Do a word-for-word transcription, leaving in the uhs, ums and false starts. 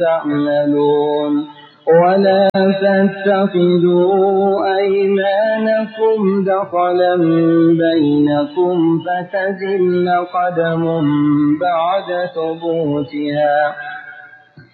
تعملون ولا تتخذوا أيمانكم دخلا بينكم فتزل قدم بعد ثبوتها